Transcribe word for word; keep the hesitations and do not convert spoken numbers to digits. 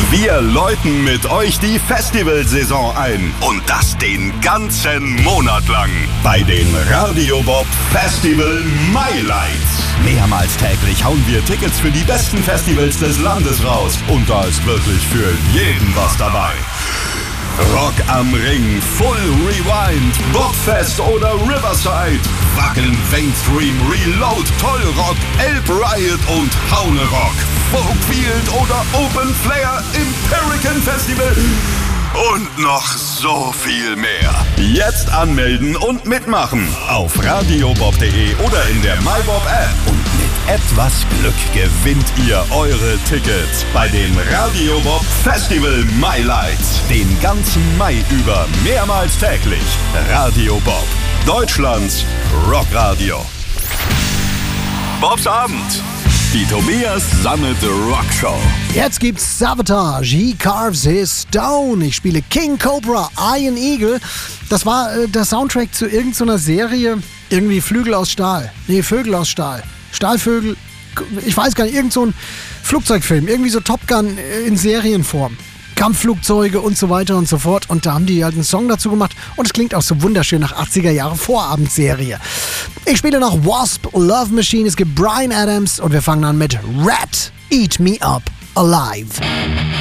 Wir läuten mit euch die Festivalsaison ein. Und das den ganzen Monat lang. Bei den Radio Bob Festival Highlights. Mehrmals täglich hauen wir Tickets für die besten Festivals des Landes raus. Und da ist wirklich für jeden was dabei. Rock am Ring, Full Rewind, Bobfest oder Riverside, Wacken, Mainstream, Reload, Tollrock, Elb Riot und Haune Rock, Folkfield oder Open Flair im Pelican Festival und noch so viel mehr. Jetzt anmelden und mitmachen auf radiobob punkt de oder in der MyBob App. Und mit etwas Glück gewinnt ihr eure Tickets bei den Radio Bob Festival Highlights. Den ganzen Mai über mehrmals täglich. Radio Bob, Deutschlands Rockradio. Bobs Abend. Die Tobias Sammet Rock Show. Jetzt gibt's Savatage, He Carves His Stone. Ich spiele King Cobra, Iron Eagle. Das war äh, der Soundtrack zu irgendeiner Serie. Irgendwie Flügel aus Stahl. Nee, Vögel aus Stahl. Stahlvögel. Ich weiß gar nicht, irgend so ein Flugzeugfilm. Irgendwie so Top Gun in Serienform. Kampfflugzeuge und so weiter und so fort. Und da haben die halt einen Song dazu gemacht. Und es klingt auch so wunderschön nach achtziger Jahre Vorabendserie. Ich spiele noch Wasp, Love Machine. Es gibt Bryan Adams. Und wir fangen an mit Rat, Eat Me Up Alive.